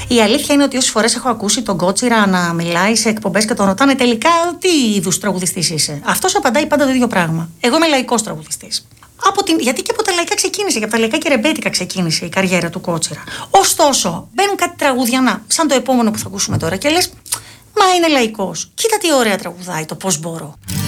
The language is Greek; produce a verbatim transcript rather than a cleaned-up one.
Η αλήθεια είναι ότι όσες φορές έχω ακούσει τον Κότσιρα να μιλάει σε εκπομπές και τον ρωτάνε τελικά τι είδους τραγουδιστής είσαι, αυτός απαντάει πάντα το ίδιο πράγμα. Εγώ είμαι λαϊκός τραγουδιστής. Από την... Γιατί και από τα λαϊκά ξεκίνησε, και από τα λαϊκά και ρεμπέτικα ξεκίνησε η καριέρα του Κότσιρα. Ωστόσο, μπαίνουν κάτι τραγούδια, να, σαν το επόμενο που θα ακούσουμε τώρα, και λες, μα είναι λαϊκός. Κοίτα τι ωραία τραγουδάει το πώς μπορώ.